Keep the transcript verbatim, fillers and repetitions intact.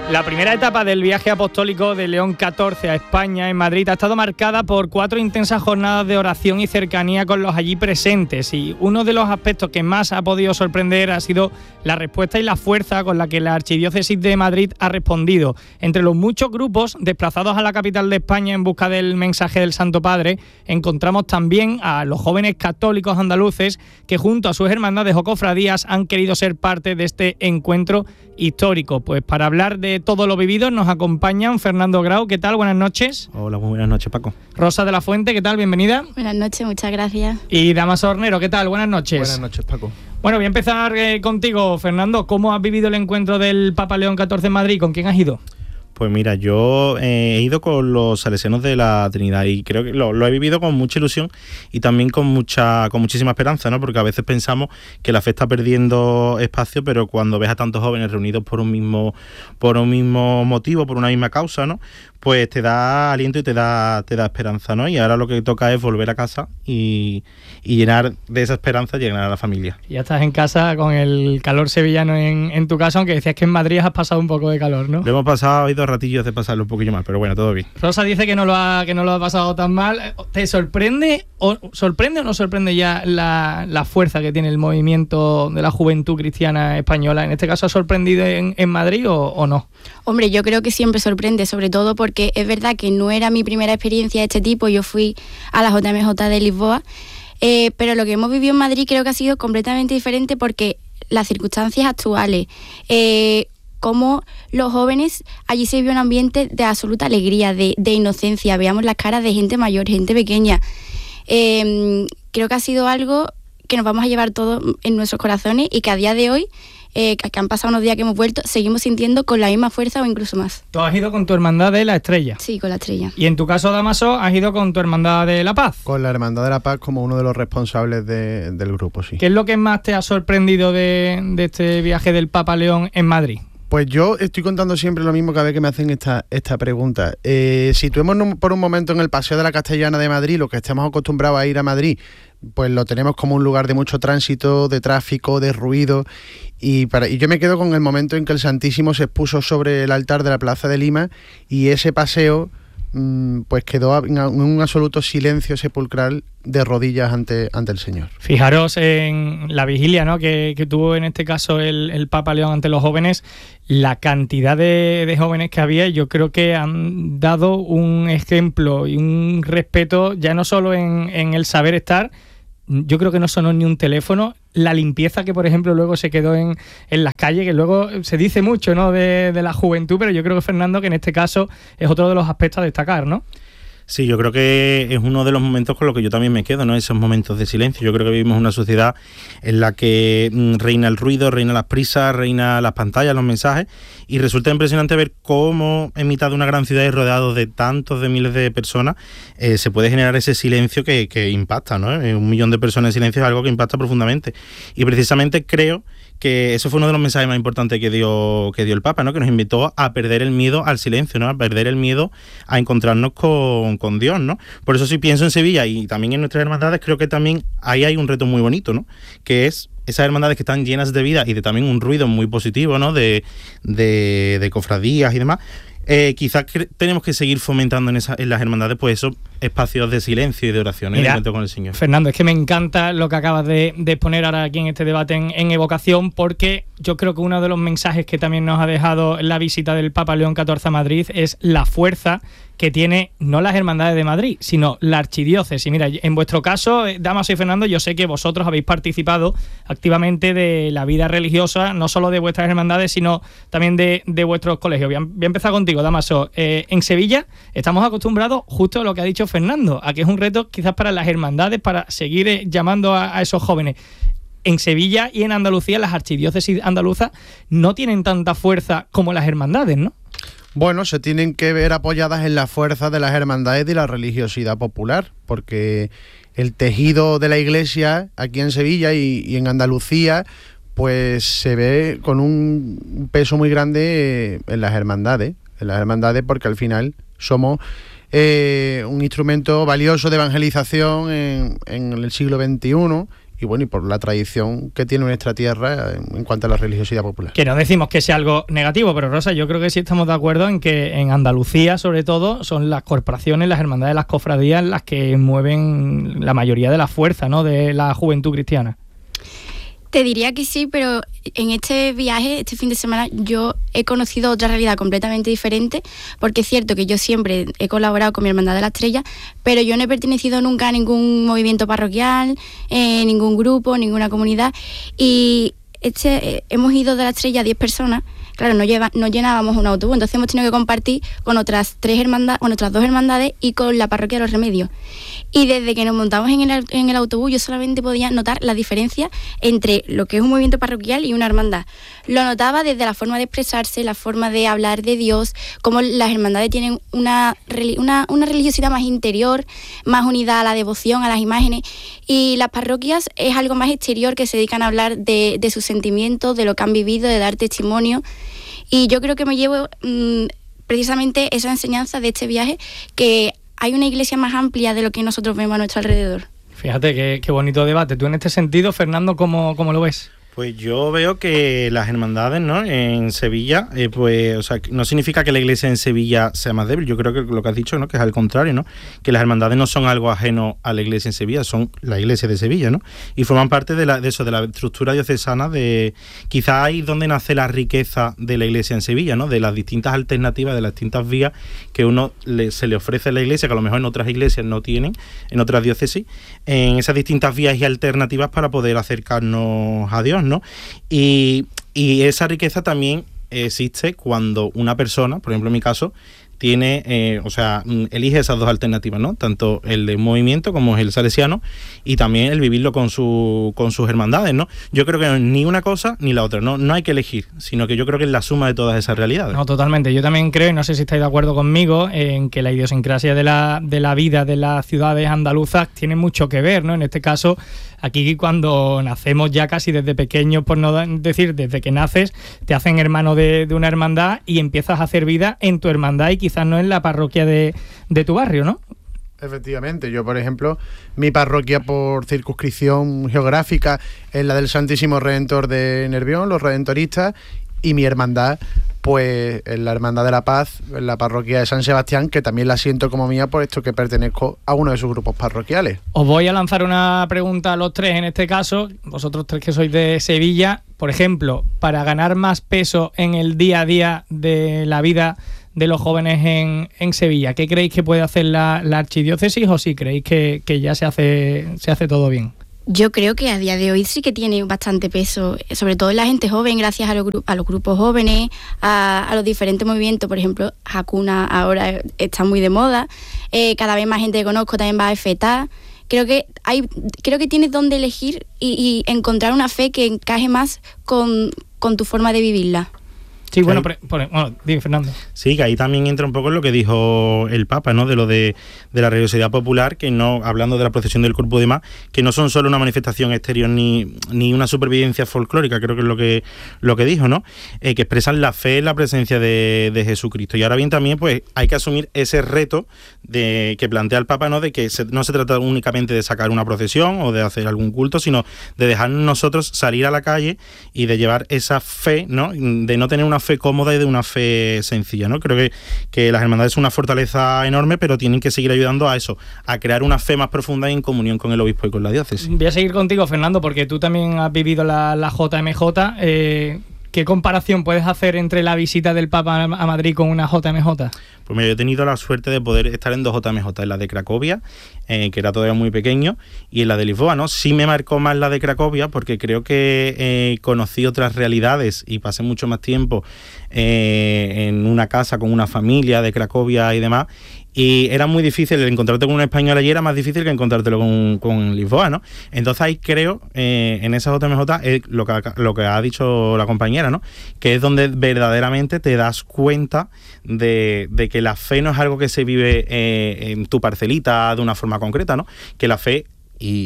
La primera etapa del viaje apostólico de León catorce a España, en Madrid, ha estado marcada por cuatro intensas jornadas de oración y cercanía con los allí presentes. Y uno de los aspectos que más ha podido sorprender ha sido la respuesta y la fuerza con la que la Archidiócesis de Madrid ha respondido. Entre los muchos grupos desplazados a la capital de España en busca del mensaje del Santo Padre, encontramos también a los jóvenes católicos andaluces que junto a sus hermandades o cofradías han querido ser parte de este encuentro histórico. Pues para hablar de todo lo vivido nos acompañan Fernando Grau. ¿Qué tal? Buenas noches. Hola, muy buenas noches, Paco. Rosa de la Fuente, ¿qué tal? Bienvenida. Buenas noches, muchas gracias. Y Damaso Hornero, ¿qué tal? Buenas noches. Buenas noches, Paco. Bueno, voy a empezar eh, contigo, Fernando. ¿Cómo has vivido el encuentro del Papa León catorce en Madrid? ¿Con quién has ido? Pues mira, yo eh, he ido con los salesianos de la Trinidad y creo que lo, lo he vivido con mucha ilusión y también con mucha con muchísima esperanza, ¿no? Porque a veces pensamos que la fe está perdiendo espacio, pero cuando ves a tantos jóvenes reunidos por un mismo por un mismo motivo, por una misma causa, ¿no? Pues te da aliento y te da te da esperanza, ¿no? Y ahora lo que toca es volver a casa y, y llenar de esa esperanza, llenar a la familia. Ya estás en casa con el calor sevillano en, en tu casa, aunque decías que en Madrid has pasado un poco de calor, ¿no? Lo hemos pasado, ha habido ratillos de pasarlo un poquillo mal, pero bueno, todo bien. Rosa dice que no lo ha que no lo ha pasado tan mal. ¿Te sorprende o sorprende o no sorprende ya la, la fuerza que tiene el movimiento de la juventud cristiana española? ¿En este caso ha sorprendido en, en Madrid o, o no? Hombre, yo creo que siempre sorprende, sobre todo porque es verdad que no era mi primera experiencia de este tipo. Yo fui a la J M J de Lisboa, eh, pero lo que hemos vivido en Madrid creo que ha sido completamente diferente porque las circunstancias actuales, eh, como los jóvenes, allí se vive un ambiente de absoluta alegría, de, de inocencia. Veamos las caras de gente mayor, gente pequeña. Eh, creo que ha sido algo que nos vamos a llevar todos en nuestros corazones y que a día de hoy, eh, que han pasado unos días que hemos vuelto, seguimos sintiendo con la misma fuerza o incluso más. Tú has ido con tu hermandad de la Estrella. Sí, con la Estrella. Y en tu caso, Damaso, has ido con tu hermandad de la Paz. Con la Hermandad de la Paz como uno de los responsables de, del grupo, sí. ¿Qué es lo que más te ha sorprendido de, de este viaje del Papa León en Madrid? Pues yo estoy contando siempre lo mismo cada vez que me hacen esta, esta pregunta. Eh, situémonos por un momento en el Paseo de la Castellana de Madrid, lo que estamos acostumbrados a ir a Madrid, pues lo tenemos como un lugar de mucho tránsito, de tráfico, de ruido, y, para, y yo me quedo con el momento en que el Santísimo se expuso sobre el altar de la Plaza de Lima y ese paseo mmm, pues quedó en un absoluto silencio sepulcral de rodillas ante, ante el Señor. Fijaros en la vigilia, ¿no?, que, que tuvo en este caso el, el Papa León ante los jóvenes, la cantidad de, de jóvenes que había. Yo creo que han dado un ejemplo y un respeto ya no solo en, en el saber estar. Yo creo que no sonó ni un teléfono. La limpieza que, por ejemplo, luego se quedó en, en las calles, que luego se dice mucho, ¿no?, de, de la juventud, pero yo creo que, Fernando, que en este caso es otro de los aspectos a destacar, ¿no? Sí, yo creo que es uno de los momentos con los que yo también me quedo, ¿no? Esos momentos de silencio. Yo creo que vivimos una sociedad en la que reina el ruido, reina las prisas, reina las pantallas, los mensajes, y resulta impresionante ver cómo en mitad de una gran ciudad y rodeado de tantos de miles de personas eh, se puede generar ese silencio que, que impacta, ¿no? Un millón de personas en silencio es algo que impacta profundamente. Y precisamente creo que eso fue uno de los mensajes más importantes que dio que dio el Papa, ¿no? Que nos invitó a perder el miedo al silencio, ¿no? A perder el miedo a encontrarnos con, con Dios, ¿no? Por eso, si pienso en Sevilla y también en nuestras hermandades, creo que también ahí hay un reto muy bonito, ¿no? Que es esas hermandades que están llenas de vida y de también un ruido muy positivo, ¿no? De, de, de cofradías y demás. Eh, quizás cre- tenemos que seguir fomentando en, esa, en las hermandades pues esos espacios de silencio y de oración en el encuentro con el Señor. Fernando, es que me encanta lo que acabas de, de exponer ahora aquí en este debate en, en evocación, porque yo creo que uno de los mensajes que también nos ha dejado la visita del Papa León catorce a Madrid es la fuerza que tiene no las hermandades de Madrid, sino la archidiócesis. Mira, en vuestro caso, Damaso y Fernando, yo sé que vosotros habéis participado activamente de la vida religiosa, no solo de vuestras hermandades, sino también de, de vuestros colegios. Voy a, voy a empezar contigo, Damaso. Eh, en Sevilla estamos acostumbrados, justo a lo que ha dicho Fernando, a que es un reto quizás para las hermandades, para seguir eh, llamando a, a esos jóvenes. En Sevilla y en Andalucía, las archidiócesis andaluzas no tienen tanta fuerza como las hermandades, ¿no? Bueno, se tienen que ver apoyadas en la fuerza de las hermandades y de la religiosidad popular, porque el tejido de la Iglesia aquí en Sevilla y, y en Andalucía pues se ve con un peso muy grande en las hermandades, en las hermandades porque al final somos eh, un instrumento valioso de evangelización en, en el siglo veintiuno y bueno, y por la tradición que tiene nuestra tierra en, en cuanto a la religiosidad popular. Que no decimos que sea algo negativo, pero Rosa, yo creo que sí estamos de acuerdo en que en Andalucía, sobre todo, son las corporaciones, las hermandades, las cofradías las que mueven la mayoría de la fuerza, ¿no?, de la juventud cristiana. Te diría que sí, pero en este viaje, este fin de semana, yo he conocido otra realidad completamente diferente, porque es cierto que yo siempre he colaborado con mi Hermandad de la Estrella, pero yo no he pertenecido nunca a ningún movimiento parroquial, eh, ningún grupo, ninguna comunidad, y este, eh, hemos ido de la Estrella diez personas. Claro, no, lleva, no llenábamos un autobús, entonces hemos tenido que compartir con otras tres hermandades, con otras dos hermandades y con la parroquia de los Remedios. Y desde que nos montamos en el, en el autobús, yo solamente podía notar la diferencia entre lo que es un movimiento parroquial y una hermandad. Lo notaba desde la forma de expresarse, la forma de hablar de Dios, cómo las hermandades tienen una, una, una religiosidad más interior, más unida a la devoción, a las imágenes. Y las parroquias es algo más exterior, que se dedican a hablar de, de sus sentimientos, de lo que han vivido, de dar testimonio. Y yo creo que me llevo mmm, precisamente esa enseñanza de este viaje, que hay una iglesia más amplia de lo que nosotros vemos a nuestro alrededor. Fíjate qué, qué bonito debate. Tú en este sentido, Fernando, ¿cómo, cómo lo ves? Pues yo veo que las hermandades, ¿no?, en Sevilla, eh, pues, o sea, no significa que la iglesia en Sevilla sea más débil. Yo creo que lo que has dicho, ¿no?, que es al contrario, ¿no?, que las hermandades no son algo ajeno a la iglesia en Sevilla, son la iglesia de Sevilla, ¿no?, y forman parte de, la, de eso, de la estructura diocesana, de quizá ahí donde nace la riqueza de la iglesia en Sevilla, ¿no?, de las distintas alternativas, de las distintas vías que uno le, se le ofrece a la iglesia, que a lo mejor en otras iglesias no tienen, en otras diócesis, en esas distintas vías y alternativas para poder acercarnos a Dios, ¿no? Y, y esa riqueza también existe cuando una persona, por ejemplo en mi caso, tiene, eh, o sea, elige esas dos alternativas, ¿no? Tanto el de movimiento como es el salesiano, y también el vivirlo con su con sus hermandades, ¿no? Yo creo que ni una cosa ni la otra, no, no hay que elegir, sino que yo creo que es la suma de todas esas realidades. No, totalmente. Yo también creo, y no sé si estáis de acuerdo conmigo, en que la idiosincrasia de la, de la vida de las ciudades andaluzas tiene mucho que ver, ¿no? En este caso, aquí cuando nacemos ya casi desde pequeños, por no decir desde que naces, te hacen hermano de, de una hermandad y empiezas a hacer vida en tu hermandad y quizás no en la parroquia de, de tu barrio, ¿no? Efectivamente, yo por ejemplo, mi parroquia por circunscripción geográfica es la del Santísimo Redentor de Nervión, los redentoristas, y mi hermandad pues es la Hermandad de la Paz, en la parroquia de San Sebastián, que también la siento como mía por esto que pertenezco a uno de sus grupos parroquiales. Os voy a lanzar una pregunta a los tres en este caso, vosotros tres que sois de Sevilla, por ejemplo, para ganar más peso en el día a día de la vida de los jóvenes en, en Sevilla, ¿qué creéis que puede hacer la, la archidiócesis, o si creéis que, que ya se hace, se hace todo bien? Yo creo que a día de hoy sí que tiene bastante peso, sobre todo en la gente joven, gracias a los, gru- a los grupos jóvenes, a, a los diferentes movimientos. Por ejemplo, Hakuna ahora está muy de moda, eh, cada vez más gente que conozco también va a F E T A. Creo que hay, creo que tienes dónde elegir y, y encontrar una fe que encaje más con, con tu forma de vivirla. Sí, bueno, por, por, bueno, dime, Fernando. Sí, que ahí también entra un poco en lo que dijo el Papa, ¿no? De lo de, de la religiosidad popular, que no, hablando de la procesión del cuerpo y demás, que no son solo una manifestación exterior ni, ni una supervivencia folclórica, creo que es lo que, lo que dijo, ¿no? Eh, que expresan la fe en la presencia de, de Jesucristo. Y ahora bien, también pues hay que asumir ese reto de que plantea el Papa, ¿no? De que se, no se trata únicamente de sacar una procesión o de hacer algún culto, sino de dejarnos nosotros salir a la calle y de llevar esa fe, ¿no? De no tener una fe cómoda y de una fe sencilla, ¿no? Creo que, que las hermandades son una fortaleza enorme, pero tienen que seguir ayudando a eso, a crear una fe más profunda y en comunión con el obispo y con la diócesis. Voy a seguir contigo, Fernando, porque tú también has vivido la, la J M J. Eh, ¿Qué comparación puedes hacer entre la visita del Papa a Madrid con una J M J? Pues mira, yo he tenido la suerte de poder estar en dos J M J, en la de Cracovia, eh, que era todavía muy pequeño, y en la de Lisboa, ¿no? Sí me marcó más la de Cracovia porque creo que eh, conocí otras realidades y pasé mucho más tiempo eh, en una casa con una familia de Cracovia y demás, y era muy difícil, el encontrarte con un español allí era más difícil que encontrártelo con, con Lisboa, ¿no? Entonces ahí creo, eh, en esa J M J, es lo que, lo que ha dicho la compañera, ¿no? Que es donde verdaderamente te das cuenta de, de que la fe no es algo que se vive eh, en tu parcelita de una forma concreta, ¿no? Que la fe... Y